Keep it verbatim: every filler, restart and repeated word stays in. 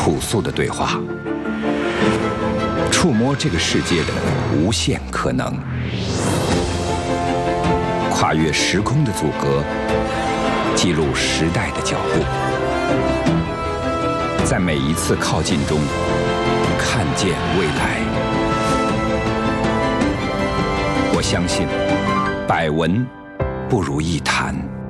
朴素的对话，触摸这个世界的无限可能，跨越时空的阻隔，记录时代的脚步，在每一次靠近中看见未来。我相信，百闻不如一谈。